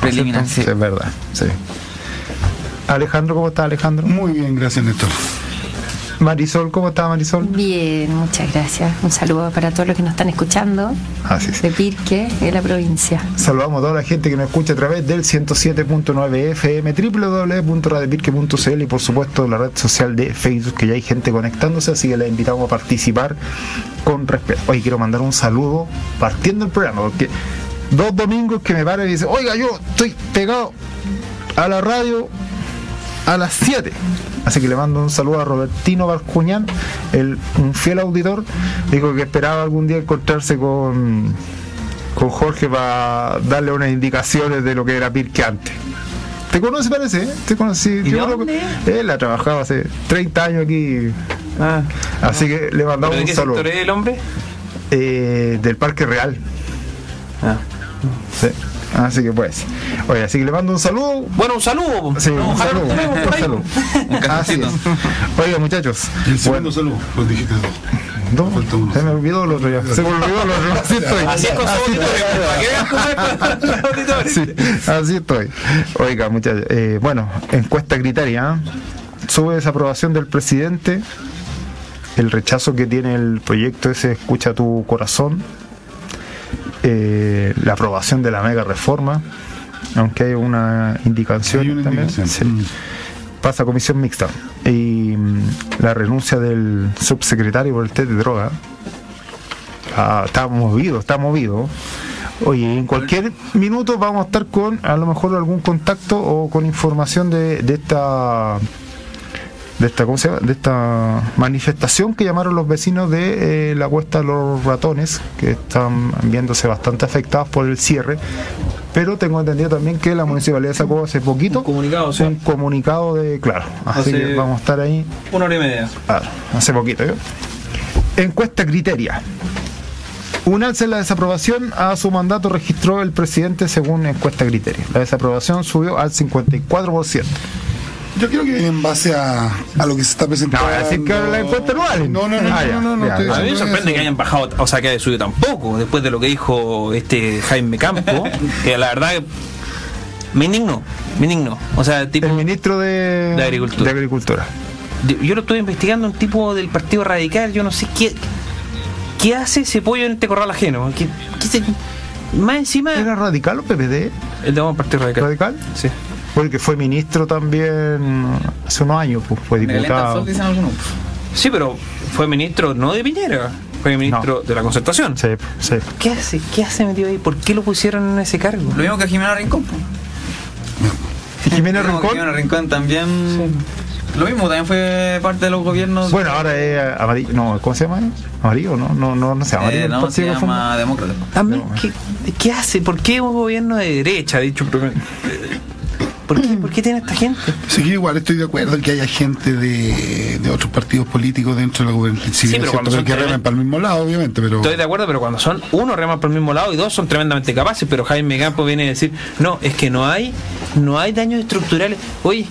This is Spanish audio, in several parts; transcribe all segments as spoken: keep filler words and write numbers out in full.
preliminar, sí. Sí, es verdad, sí. Alejandro, ¿cómo está Alejandro? Muy bien, gracias, Néstor. Marisol, ¿cómo está Marisol? Bien, muchas gracias. Un saludo para todos los que nos están escuchando Así es. de Pirque, de la provincia. Saludamos a toda la gente que nos escucha a través del ciento siete punto nueve F M, doble u doble u doble u punto radio pirque punto c l y por supuesto la red social de Facebook, que ya hay gente conectándose, así que les invitamos a participar con respeto. Hoy quiero mandar un saludo partiendo el programa, porque dos domingos que me paren y dicen, oiga, yo estoy pegado a la radio a las siete. Así que le mando un saludo a Robertino Valcuñán, el, un fiel auditor. Dijo que esperaba algún día encontrarse con, con Jorge para darle unas indicaciones de lo que era Pirque antes. ¿Te conoce, parece? ¿eh? ¿Te conoce? ¿Y yo dónde? Creo que él ha trabajado hace treinta años aquí. Ah, Así que le mandamos ¿de un qué saludo. sector es el hombre? Eh, del Parque Real. Ah. Sí. Así que pues, oye, así que le mando un saludo. Bueno, un saludo. Sí, No, un ojalá saludo, lo tenemos por un ahí. saludo. Un Así cafecito. es. Oiga, muchachos. Y el segundo saludo, pues dijiste dos. No, Falta uno. se me olvidó el otro ya. Se me olvidó el otro. Así estoy. Así es con sus auditores, para que vean cómo es con los auditores. Sí, así estoy. Oiga, muchachos. Eh, bueno, encuesta Criteria. ¿eh? Sube desaprobación del presidente. El rechazo que tiene el proyecto ese, Escucha tu corazón. Eh, la aprobación de la mega reforma, aunque hay una indicación Hay una también. indicación. Sí. Pasa a comisión mixta. Y mm, la renuncia del subsecretario por el test de droga. Ah, está movido, está movido. Oye, en cualquier minuto vamos a estar con a lo mejor algún contacto o con información de, de esta de esta ¿cómo se llama? De esta manifestación que llamaron los vecinos de eh, la Cuesta de los Ratones, que están viéndose bastante afectados por el cierre. Pero tengo entendido también que la municipalidad sacó hace poquito Un comunicado, sí. un comunicado de, claro, así Hace- que vamos a estar ahí. Una hora y media. Claro, hace poquito. ¿eh? Encuesta Criteria. Un alza en la desaprobación a su mandato registró el presidente según encuesta Criteria. La desaprobación subió al cincuenta y cuatro por ciento. Yo creo que en base a, a lo que se está presentando. No, voy a decir que ahora la encuesta no vale. No, no, no, Ah, no, ya, no, no, ya, estoy ya. A mí me diciendo sorprende eso. que hayan bajado, o sea, que haya subido tampoco, después de lo que dijo este Jaime Campo, que la verdad me indignó, me indignó. O sea, tipo, El ministro de, De Agricultura. de Agricultura. yo lo estuve investigando, un tipo del Partido Radical, yo no sé qué qué hace ese pollo en este corral ajeno. ¿Qué, qué se, más encima ¿Era radical o P P D? el de Partido Radical. ¿Radical? Sí. Porque fue ministro también hace unos años, pues fue diputado. Sí, pero fue ministro no de Piñera, fue ministro de la Concertación. Sí, sí. ¿Qué hace? ¿Qué hace metido ahí? ¿Por qué lo pusieron en ese cargo? Lo mismo que Jimena Rincón. po. Jimena Lo mismo que Rincón. Jimena Rincón también. Lo mismo, también fue parte de los gobiernos. Bueno, ahora es amarillo. No, ¿cómo se llama? ¿Amarillo? No, no, no, no sé. Amarillo. eh, el no, partido se que funda. llama Demócrata. También, ¿qué, ¿qué hace? ¿Por qué un gobierno de derecha, dicho propio- ¿Por qué, ¿Por qué tiene esta gente? Sí, que igual estoy de acuerdo en que haya gente de, de otros partidos políticos dentro de la gobernación. Sí, Sí, es pero cierto cuando son que remen tremen- para el mismo lado, obviamente, pero. Estoy de acuerdo, pero cuando son uno reman por el mismo lado y dos son tremendamente capaces, pero Jaime Campo viene a decir, no, es que no hay, no hay daños estructurales. Oye,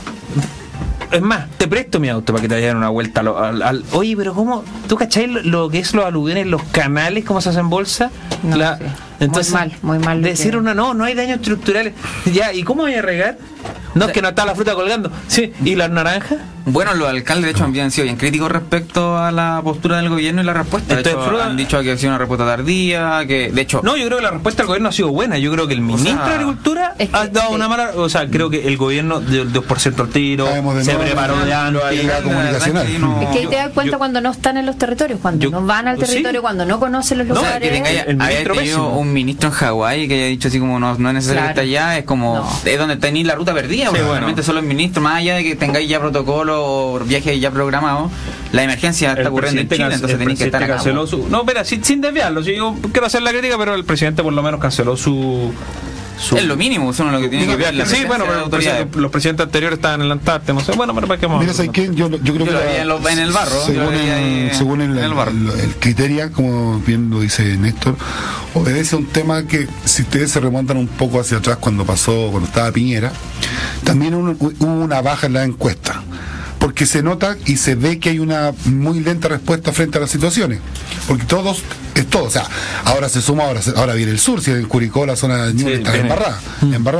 es más, te presto mi auto para que te vayan una vuelta al, al- al- oye, pero ¿cómo? ¿Tú cachai lo, lo que es los aluviones, los canales, cómo se hacen bolsa? No, La- sí. Entonces, Muy mal, muy mal lo decir que- una, no, no hay daños estructurales. Ya, ¿y cómo voy a regar? No, es que no está la fruta colgando. Sí, ¿y las naranjas? Bueno, los alcaldes de hecho habían sido bien críticos respecto a la postura del gobierno y la respuesta. De Entonces, hecho, fruta- han dicho que ha sido una respuesta tardía, que de hecho. No, yo creo que la respuesta del gobierno ha sido buena. Yo creo que el ministro sea, de Agricultura es que- ha dado sí. una mala. O sea, creo que el gobierno dio el dos por ciento al tiro, Sabemos de se nuevo preparó la- de la antes. realidad comunicacional. ahí no- Es que ahí te das cuenta yo- cuando no están en los territorios, cuando yo- no van al sí. territorio, cuando no conocen los No, O sea, lugares. que tenga ya- el ministro haya tenido pésimo. un ministro en Hawái que haya dicho así como no, no es necesario Claro. que esté allá, es como No. es donde tenéis la ruta perdida, porque bueno. realmente solo el ministro, más allá de que tengáis ya protocolo o viajes ya programados, la emergencia está El ocurriendo en presidente, Chile, can- entonces el tenéis que estar presidente acá. canceló po. su. No, espera, sin, sin desviarlo. Si yo quiero hacer la crítica, pero el presidente por lo menos canceló su. su Es lo mínimo, eso no es lo que tiene su que ver viaje. la Sí, presencia bueno, de pero el autoridades. presidente- los presidentes anteriores estaban en la Antártida, no sé. Bueno, pero para qué vamos. Mira, ¿sabes qué? Yo, yo creo Yo que lo la- vi en, lo- en el barro. yo según lo vi ahí el, según el, en el barro. el, el criterio, como bien lo dice Néstor, obedece a un tema que, si ustedes se remontan un poco hacia atrás cuando pasó, cuando estaba Piñera, también hubo hubo una baja en la encuesta, porque se nota y se ve que hay una muy lenta respuesta frente a las situaciones, porque todos, es todo, o sea, ahora se suma, ahora se- ahora viene el sur, si en Curicó la zona de Ñuble Sí, está viene. embarrada, embarrada.